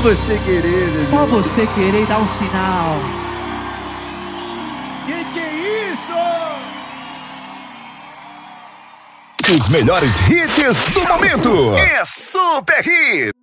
você querer, meu Só você querer dar um sinal. Que é isso? Os melhores hits do momento. É Super Hit.